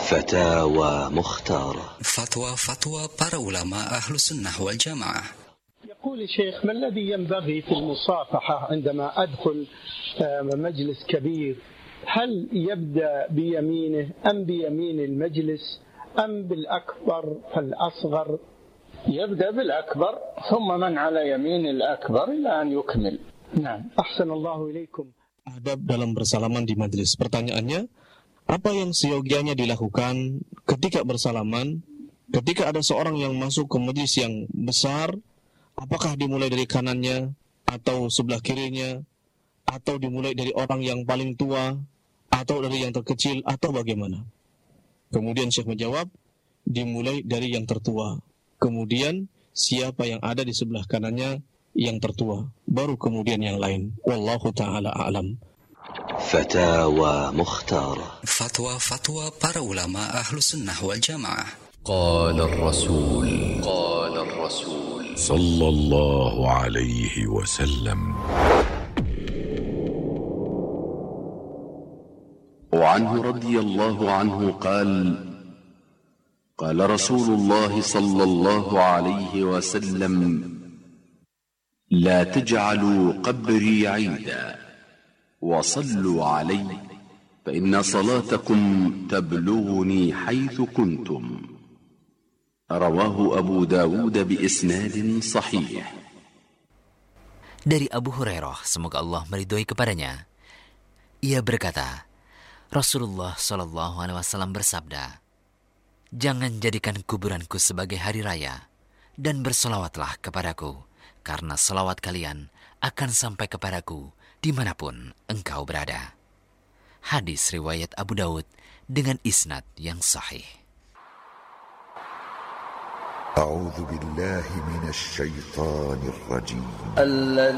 فتاوى مختارة. فتوى para ulama أهل السنة والجماعة. يقول الشيخ: ما الذي ينبغي في المصافحة عندما أدخل مجلس كبير؟ هل يبدأ بيمينه أم بيمين المجلس أم بالأكبر فالأصغر؟ يبدأ بالأكبر ثم من على يمين الأكبر إلى أن يكمل. نعم. أحسن الله إليكم. Adab dalam bersalaman di majelis. Pertanyaannya, apa yang seyogianya dilakukan ketika bersalaman, ketika ada seorang yang masuk ke majelis yang besar? Apakah dimulai dari kanannya atau sebelah kirinya, atau dimulai dari orang yang paling tua, atau dari yang terkecil, atau bagaimana? Kemudian Syekh menjawab, dimulai dari yang tertua. Kemudian siapa yang ada di sebelah kanannya yang tertua, baru kemudian yang lain. Wallahu ta'ala a'lam. Fatawa Mukhtarah. Fatwa para ulama ahlu sunnah wal jamaah. Qala ar-rasul sallallahu alaihi wasallam. وعنه رضي الله عنه قال رسول الله صلى الله عليه وسلم: لا تجعلوا قبري عيدا وصلوا علي فإن صلاتكم تبلغني حيث كنتم. رواه أبو داود بإسناد صحيح. Dari Abu Hurairah, semoga Allah meridhoi kepadanya, ia berkata, Rasulullah SAW bersabda, jangan jadikan kuburanku sebagai hari raya, dan bersolawatlah kepadaku, karena solawat kalian akan sampai kepadaku dimanapun engkau berada. Hadis riwayat Abu Daud dengan isnad yang sahih. A'udzu billahi minasy syaithanir rajim.